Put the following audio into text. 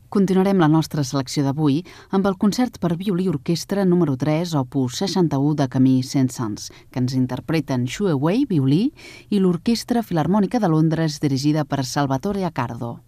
Continuarem la nostra selecció d'avui amb el concert per violí i orquestra número 3, opus 61 de Camille Saint-Saëns, que ens interpreten Xue Wei, violí, i l'Orquestra Filharmònica de Londres, dirigida per Salvatore Accardo.